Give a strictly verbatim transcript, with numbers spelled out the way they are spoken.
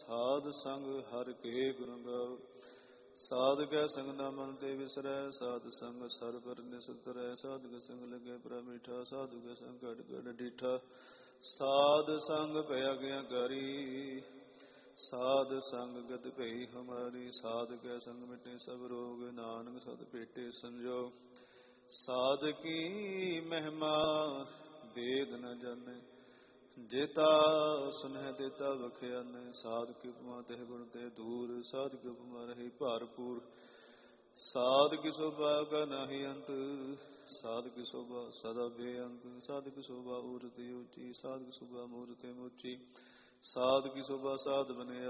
ਸਾਧ ਸੰਗ ਹਰਿ ਕੇ ਗੁਣ ਗਾਓ। ਸਾਧ ਕੈ ਸੰਗ ਨਾ ਮਨ ਤੇ ਵਿਸਰੈ, ਸਾਧ ਸੰਗ ਸਰ ਪਰ ਨਿਸਤਰੈ। ਸਾਧੂ ਕੈ ਸੰਗ ਲਗੇ ਪ੍ਰਭ ਮੀਠਾ, ਸਾਧੂ ਕੈ ਸੰਗ ਘਟ ਘਟ ਡੀਠਾ। ਸਾਧ ਸੰਗ ਭਇਆ ਗਿਆਕਾਰੀ, ਸਾਧ ਸੰਗ ਗਤ ਭਈ ਹਮਾਰੀ। ਸਾਧ ਕੈ ਸੰਗ ਮਿਟੇ ਸਭ ਰੋਗ, ਨਾਨਕ ਸਦ ਭੇਟੇ ਸੰਜੋਗ। ਸਾਧ ਕੀ ਮਹਿਮਾ ਵੇਦ ਨ ਜਾਣੈ, ਜੇਤਾ ਸੁਨਹਿ ਦੇਤਾ ਬਖਿਆਨੈ। ਸਾਧ ਕੀ ਉਪਮਾ ਤਿਹ ਗੁਣ ਤੇ ਦੂਰ, ਸਾਧ ਕੀ ਉਪਮਾ ਰਹੀ ਭਰਪੂਰ। ਸਾਧ ਕੀ ਸੋਭਾ ਕਾ ਨਾਹੀ ਅੰਤ, ਸਾਧ ਕੀ ਸੋਭਾ ਸਦਾ ਬੇਅੰਤ। ਸਾਧ ਕੀ ਸੋਭਾ ਊਰਤੀ ਉੱਚੀ, ਸਾਧ ਕੀ ਸੋਭਾ ਮੂਰਤਿ ਮੁਚੀ। ਸਾਧ ਕੀ ਸੋਭਾ ਸਾਧ ਬਨੇ